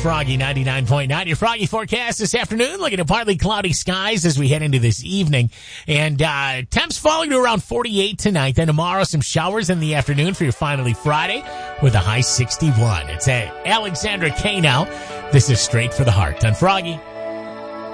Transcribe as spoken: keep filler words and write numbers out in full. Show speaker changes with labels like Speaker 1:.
Speaker 1: Froggy ninety-nine point nine. Your Froggy forecast this afternoon, looking at partly cloudy skies as we head into this evening. And uh temps falling to around forty-eight tonight. Then tomorrow, some showers in the afternoon for your finally Friday with a high sixty-one. It's uh, Alexandra K now. This is Straight for the Heart on Froggy.